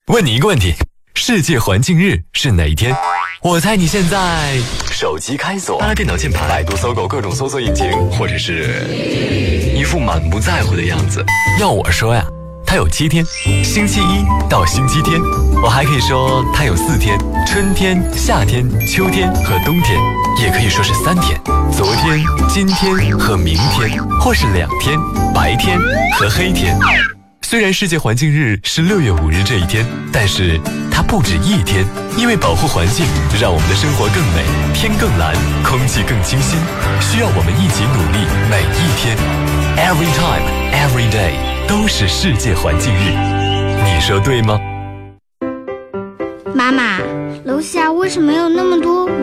问你一个问题，世界环境日是哪一天？我猜你现在手机开锁，拉电脑键盘，百度搜狗各种搜索引擎，或者是一副满不在乎的样子。要我说呀，它有7天，星期一到星期天。我还可以说它有4天，春天、夏天、秋天和冬天，也可以说是3天，昨天、今天和明天，或是2天，白天和黑天。虽然世界环境日是6月5日这一天，但是它不止1天，因为保护环境，让我们的生活更美，天更蓝，空气更清新，需要我们一起努力，每一天 ，every time, every day 都是世界环境日，你说对吗？ 妈妈，楼下为什么有那么多